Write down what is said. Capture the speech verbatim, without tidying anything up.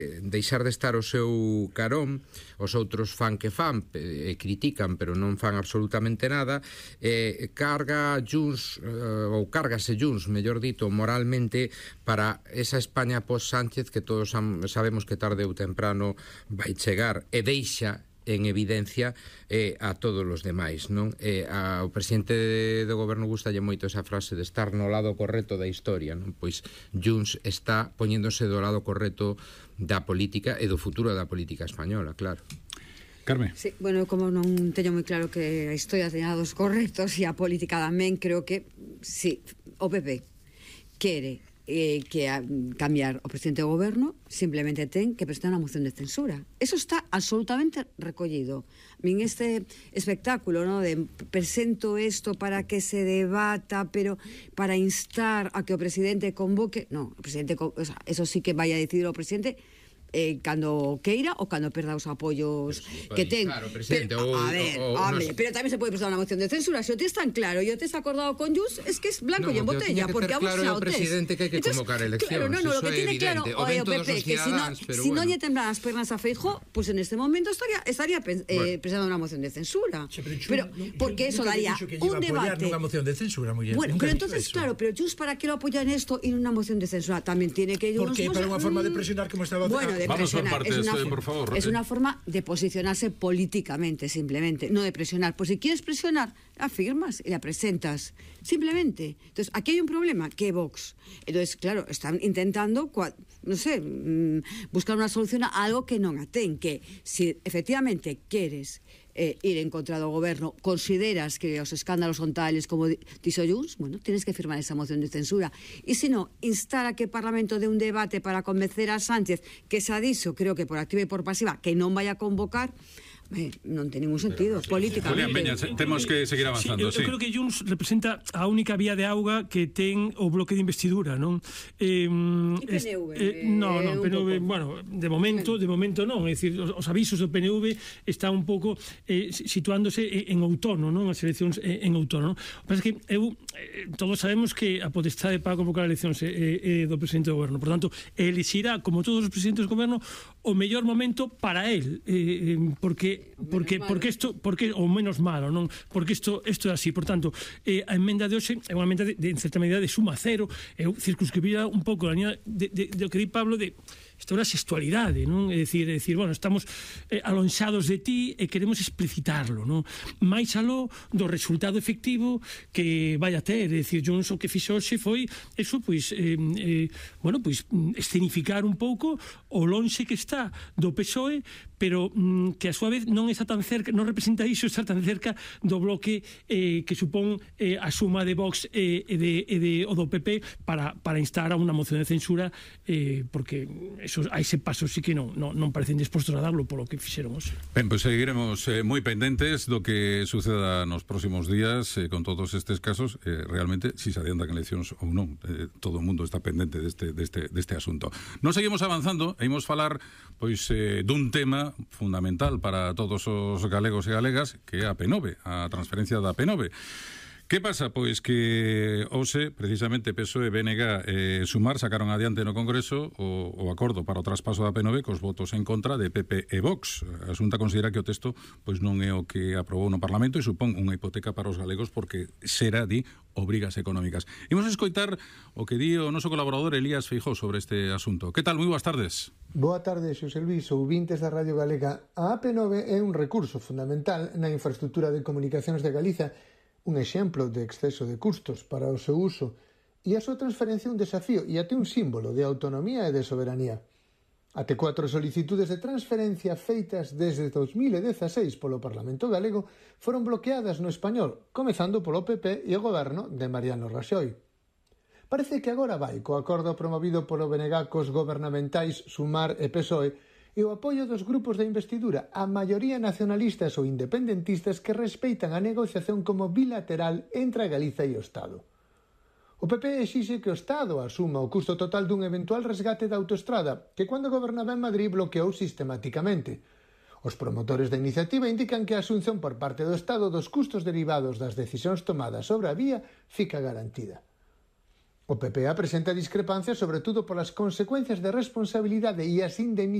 deixar de estar o seu carón, os outros fan que fan e critican pero non fan absolutamente nada, e carga Junts, ou cárgase Junts, mellor dito, moralmente para esa España post-Sánchez que todos sabemos que tarde ou temprano vai chegar, e deixa en evidencia eh, a todos os demais, non? Eh, ao presidente do goberno gustalle moito esa frase de estar no lado correcto da historia, non? Pois Junts está poñéndose do lado correcto da política e do futuro da política española, claro. Carme. Sí, bueno, como non teño moi claro que a historia teña dos correctos e a política tamén, creo que sí, o P P quere Eh, que a cambiar o presidente do goberno, simplemente ten que presentar unha moción de censura. Eso está absolutamente recollido. Min este espectáculo, ¿no?, de presento isto para que se debata, pero para instar a que o presidente convoque, no, o presidente, o sea, eso sí que vai a decidir o presidente eh, cando queira ou cando perda os apoios que ten. Claro, presidente, pero, o, a ver, o, o, home, nos... pero tamén se pode presentar unha moción de censura. Se o tes tan claro e o tes acordado con Junts, es que es blanco no, e en botella, porque a vos xa o tes. Claro, o presidente que hai que convocar eleccións. Claro, no, no, lo que tiene claro o P P que si no, si no lle temblan as pernas a Feijóo, pues en este momento estaría estaría eh, presentando unha moción de censura. Pero porque eso daría un debate. Unha moción de censura, moi bien. Bueno, pero entonces claro, pero Junts para que lo apoyan esto en una moción de censura tamén tiene que Junts. Porque para unha forma de presionar como estaba. Bueno, de presionar. Una, por favor, es una forma de posicionarse políticamente, simplemente, no de presionar. Pues si quieres presionar, la firmas y la presentas, simplemente. Entonces, aquí hay un problema, que Vox. Entonces, claro, están intentando, no sé, buscar una solución a algo que non a ten, que si efectivamente queres Eh, ir en contra do goberno, consideras que os escándalos son tales como dixo Junts, bueno, tienes que firmar esa moción de censura. E se non, instar a que o Parlamento dé un debate para convencer a Sánchez, que xa dixo, creo que por activa e por pasiva, que non vai a convocar, eh, non ten ningún sentido, pero, políticamente. Julián Peña, temos que seguir avanzando. Sí, eu, eu creo que Junts representa a única vía de auga que ten o bloque de investidura, non? Eh, e P N V? Eh, no, no, P N V, bueno, de momento, de momento non, é dicir, os, os avisos do P N V está un pouco eh, situándose en outono, non? As eleccións en outono, non? O que pasa é que eu, eh, todos sabemos que a potestade para convocar eleccións é, é, é do presidente do goberno, por tanto, elixirá, como todos os presidentes do goberno, o mellor momento para él, eh, porque porque porque isto porque o menos malo, non? Porque isto isto é así, por tanto, eh, a emenda de hoxe é unha emenda de, de en certa medida de suma cero, eu circunscribira un pouco a liña de, de, de o que di Pablo de isto é a sexualidade, non? É dicir, é dicir, bueno, estamos eh, alonxados de ti e queremos explicitarlo, non? Mais aló do resultado efectivo que vai a ter, é dicir, Junts o que fixo hoxe foi eso, pois, eh, eh, bueno, pois, escenificar un pouco o lonxe que está do P S O E, pero mm, que a súa vez non está tan cerca, non representa iso estar tan cerca do bloque eh, que supón eh, a suma de Vox eh, e de, e de, o do P P para, para instar a unha moción de censura, eh, porque esos, a ese paso sí que non, non, non parecen dispostos a darlo polo que fixeron hoxe. Ben, pois pues seguiremos eh, moi pendentes do que suceda nos próximos días eh, con todos estes casos, eh, realmente si se adiantan eleccións ou non, eh, todo o mundo está pendente deste, deste, deste asunto. Non seguimos avanzando, e imos falar pois eh, dun tema fundamental para todos os galegos e galegas, que é a P nove, a transferencia da P nove. Que pasa? Pois que hoxe, precisamente, P S O E, B N G e Sumar sacaron adiante no Congreso o, o acordo para o traspaso da P nove cos votos en contra de P P e Vox. A Xunta considera que o texto pois non é o que aprobou no Parlamento e supón unha hipoteca para os galegos porque será, di, obrigas económicas. Imos escoitar o que di o noso colaborador Elías Feijóo sobre este asunto. Que tal? Moi boas tardes. Boa tarde, Xosé Luís, ouvintes da Radio Galega. A A P nove é un recurso fundamental na infraestructura de comunicacións de Galiza, un exemplo de exceso de custos para o seu uso, e a súa transferencia un desafío e até un símbolo de autonomía e de soberanía. Até cuatro solicitudes de transferencia feitas desde dos mil dieciséis polo Parlamento Galego foron bloqueadas no español, comezando polo P P e o goberno de Mariano Raxoi. Parece que agora vai co acordo promovido polo B N G cos gobernamentais Sumar e P S O E e o apoio dos grupos de investidura, a maioría nacionalistas ou independentistas que respeitan a negociación como bilateral entre a Galiza e o Estado. O P P exixe que o Estado asuma o custo total dun eventual resgate da autoestrada, que cando gobernaba en Madrid bloqueou sistematicamente. Os promotores da iniciativa indican que a asunción por parte do Estado dos custos derivados das decisións tomadas sobre a vía fica garantida. O P P A presenta discrepancias sobre todo polas consecuencias de responsabilidade e as indemnizacións